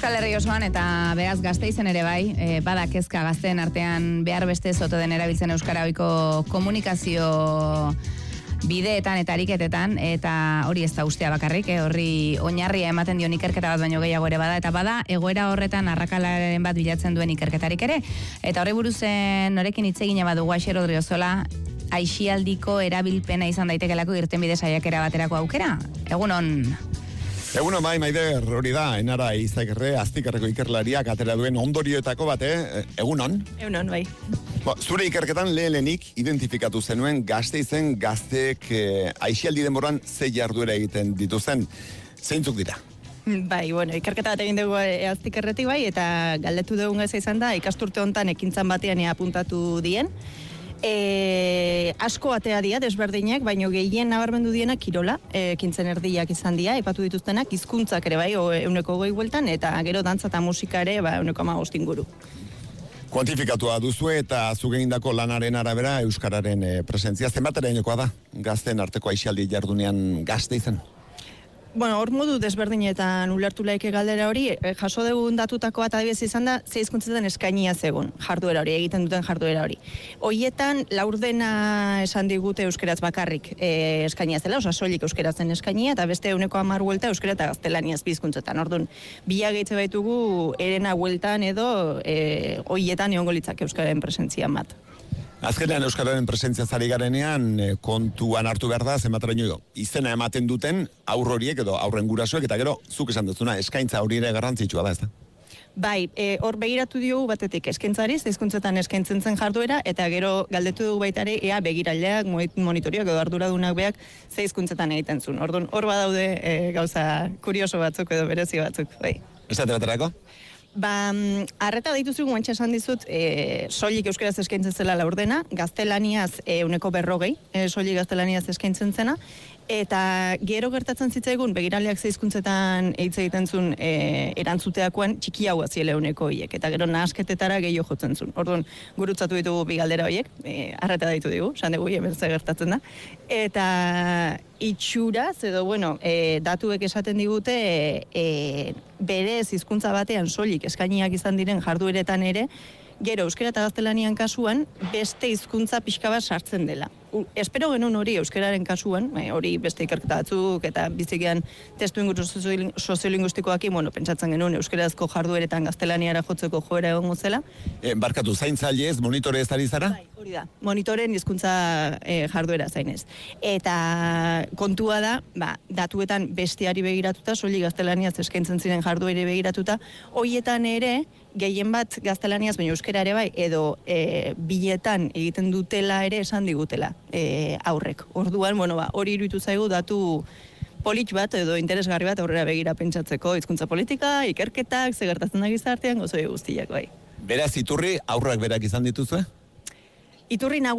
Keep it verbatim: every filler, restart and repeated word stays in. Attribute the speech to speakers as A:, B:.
A: Euskal Herri osoan eta beraz Gasteizen ere bai, e, bada kezka gazteen artean behar beste zoto den erabiltzen euskara ohiko komunikazio bideetan eta ariketetan, eta hori ez da ustea bakarrik, eh? Horri oinarria ematen dion ikerketa bat baino gehiago ere bada, eta bada egoera horretan arrakalaren bat bilatzen duen ikerketarik ere, eta horri buruzen norekin hitz egin badugu Aixer Odriozola, aisialdiko erabilpena izan daitekelako irtenbide saiakera baterako aukera. Egunon.
B: Egunon bai, Maider, hori da, enara izagerre, aztikarreko ikerlariak atera duen ondorioetako bate, egunon?
C: Egunon, bai.
B: Ba, zure ikerketan lehelenik identifikatu zenuen Gasteizen gazteek eh, aisialdi denboran ze jarduera egiten dituzten. Zeintzuk dira?
C: Bai, bueno, ikerketa bat egin dugu aztikarretik bai, eta galdetu dugun geza izan da, ikasturte hontan ekintzan batean ea apuntatu dien. E, asko atea dia, desberdinak, baino gehien nabarmendu diena kirola, e, ekintzen erdiak izan dira, epatu dituztenak, hizkuntzak ere bai, euneko goi bueltan, eta gero dantza eta musika ere, ba, euneko amabost inguru.
B: Kuantifikatua duzu eta zugegindako lanaren arabera euskararen e, presentzia zenbaterainokoa da gazten arteko aisialdi jardunean Gasteizen?
C: Bueno, hor modu desberdinetan ulertu laike galdera hori, eh, jaso dugun datutako bat adibidez izan da, ze hizkuntzetan eskainia zegoen jarduera hori, egiten duten jarduera hori. Hoietan laurdena esan digute euskeraz bakarrik eh, eskainia zela, osa soilik euskeratzen eskainia, eta beste euneko hamar buelta euskera eta gaztelaniaz bi hizkuntzetan. Orduan, bila gehitze baitugu erena bueltan edo eh, hoietan egongo litzake euskararen presentzia bat.
B: Azkenean euskararen presentzia zari garenean e, kontuan hartu behar da, zenbateraino izena ematen duten aurr horiek edo aurren gurasoek, eta gero zuk esan duzuna, eskaintza hori ere garrantzitsua da, ez da?
C: Bai, e, hor begiratu diogu batetik eskaintzari, hizkuntzetan eskaintzen zen jarduera, eta gero galdetu dugu baita ere, ea begiraileak, monitorioak edo arduradunak beak ze hizkuntzetan egiten zuen. Orduan, hor badaude e, gauza kurioso batzuk edo berezi batzuk, bai.
B: Esate baterako?
C: Ba, arreta dituzu guantxa esan dizut, e, soilik euskeraz eskaintzen zela laurdena, gaztelaniaz e, uneko berrogei, e, soilik gaztelaniaz eskaintzen zena, eta gero gertatzen zitzaigun, begiraleak zeizkuntzetan eitz egiten zuen e, erantzuteakoan txiki hau aziele uneko hiek, eta gero nahasketetara gehiago jotzen zuen. Orduan, gurutzatu ditugu bi galdera horiek, e, arreta ditu digu, esan dugu, hemen ze gertatzen da, eta itxuraz, edo, bueno, e, datuek esaten digute, e, e, berez hizkuntza batean soilik eskainiak izan diren jardueretan ere, gero euskera eta gaztelanian kasuan beste hizkuntza pixka bat sartzen dela. U, espero genuen hori euskararen kasuan, e, hori beste ikerketa batzuk eta bizikian testu inguru soziolinguistikoak, bueno, pentsatzen genuen euskarazko jardueretan gaztelaniara jotzeko joera egongo zela.
B: E, barkatu, zaintzailez, monitore ez ari zara?
C: Bai, hori da, monitoren hizkuntza e, jarduera zainez. Eta kontua da, ba, datuetan besteari begiratuta, soilik gaztelaniaz eskaintzen ziren jarduere begiratuta, hoietan ere, gehien bat gaztelaniaz, baina euskera ere bai, edo e, biletan egiten dutela ere esan digutela e, aurrek. Orduan, bueno, ba, hori iruditu zaigu datu polit bat edo interesgarri bat aurrera begira pentsatzeko hizkuntza politika, ikerketak, ze gertatzen da gizartean, gozoi guztiak bai.
B: Beraz, iturri aurrak berak izan dituzue?
C: Iturri